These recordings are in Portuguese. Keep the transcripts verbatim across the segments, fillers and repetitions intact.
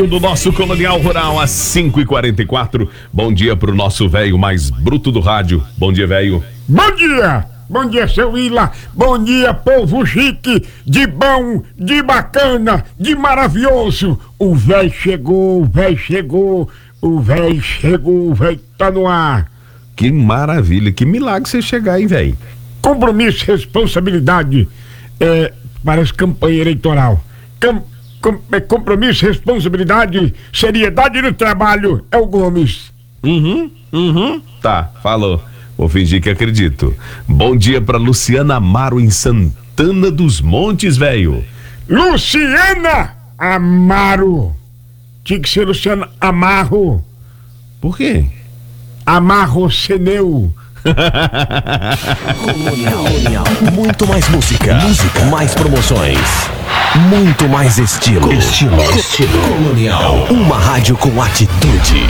Do nosso Colonial Rural às cinco e quarenta e quatro. Bom dia pro nosso velho mais bruto do rádio. Bom dia, velho. Bom dia! Bom dia, seu Ila. Bom dia, povo chique, de bom, de bacana, de maravilhoso. O velho chegou, o velho chegou, o velho chegou, o velho tá no ar. Que maravilha, que milagre você chegar aí, velho. Compromisso, responsabilidade, é, parece campanha eleitoral. Cam Com, é, compromisso, responsabilidade, seriedade no trabalho, é o Gomes. Uhum, uhum. Tá, falou. Vou fingir que acredito. Bom dia pra Luciana Amaro em Santana dos Montes, velho. Luciana Amaro. Tinha que ser Luciana Amarro. Por quê? Amarro Seneu. Colonial. Muito mais música. Música. Mais promoções. Muito mais estilo. Estilo. Estilo. Colonial. Uma rádio com atitude.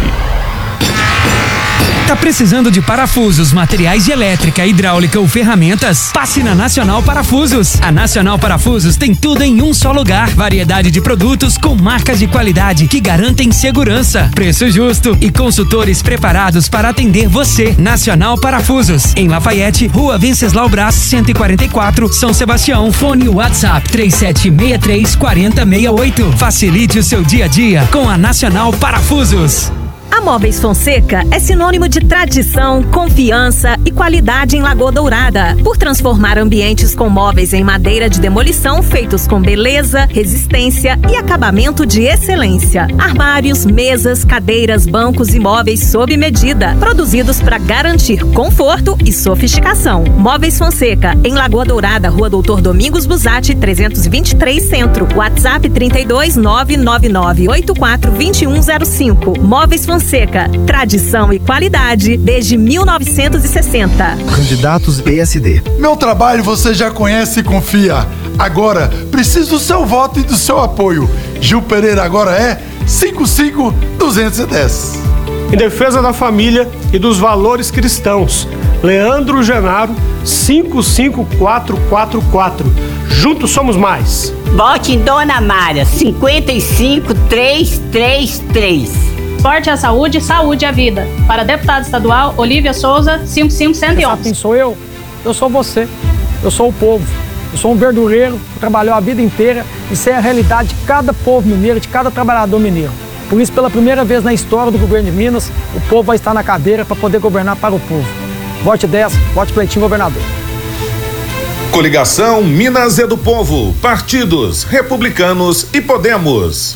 Tá precisando de parafusos, materiais de elétrica, hidráulica ou ferramentas? Passe na Nacional Parafusos. A Nacional Parafusos tem tudo em um só lugar. Variedade de produtos com marcas de qualidade que garantem segurança, preço justo e consultores preparados para atender você. Nacional Parafusos, em Lafayette, Rua Venceslau Braz, cento e quarenta e quatro, São Sebastião. Fone WhatsApp três sete seis três quatro zero seis oito. Facilite o seu dia a dia com a Nacional Parafusos. A Móveis Fonseca é sinônimo de tradição, confiança e qualidade em Lagoa Dourada. Por transformar ambientes com móveis em madeira de demolição feitos com beleza, resistência e acabamento de excelência. Armários, mesas, cadeiras, bancos e móveis sob medida, produzidos para garantir conforto e sofisticação. Móveis Fonseca, em Lagoa Dourada, Rua Doutor Domingos Busatti, trezentos e vinte e três Centro. WhatsApp trinta e dois, nove nove nove oito quatro dois um zero cinco. Móveis Fonseca. Seca, tradição e qualidade desde mil novecentos e sessenta. Candidatos P S D. Meu trabalho você já conhece e confia. Agora, preciso do seu voto e do seu apoio. Gil Pereira agora é cinco cinco duzentos e dez. Em defesa da família e dos valores cristãos, Leandro Genaro cinco cinco quatro quatro quatro. Juntos somos mais. Vote em Dona Mara cinquenta e cinco trezentos e trinta e três. Esporte à saúde, saúde à vida. Para deputado estadual, Olívia Souza, cinco cinco um um um. Sabe quem sou eu? Eu sou você. Eu sou o povo. Eu sou um verdureiro que trabalhou a vida inteira e sei a realidade de cada povo mineiro, de cada trabalhador mineiro. Por isso, pela primeira vez na história do governo de Minas, o povo vai estar na cadeira para poder governar para o povo. Vote dez, vote Cleitinho governador. Coligação Minas é do Povo. Partidos Republicanos e Podemos.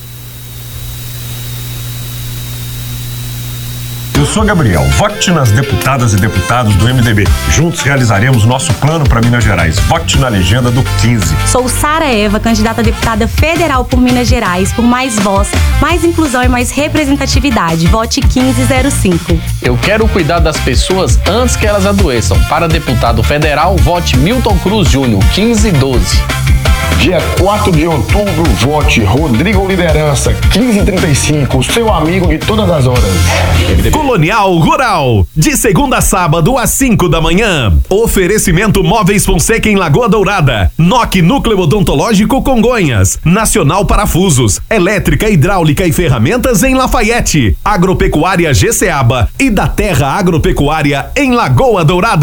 Eu sou Gabriel, vote nas deputadas e deputados do M D B. Juntos realizaremos nosso plano para Minas Gerais. Vote na legenda do quinze. Sou Sara Eva, candidata a deputada federal por Minas Gerais, por mais voz, mais inclusão e mais representatividade. Vote quinze zero cinco. Eu quero cuidar das pessoas antes que elas adoeçam. Para deputado federal, vote Milton Cruz Júnior, quinze doze. Dia quatro de outubro, vote Rodrigo Liderança, quinze trinta e cinco, seu amigo de todas as horas. Colonial Rural, de segunda a sábado às cinco da manhã. Oferecimento Móveis Fonseca em Lagoa Dourada. N O C Núcleo Odontológico Congonhas. Nacional Parafusos, elétrica, hidráulica e ferramentas em Lafayette. Agropecuária G C A B A e da Terra Agropecuária em Lagoa Dourada.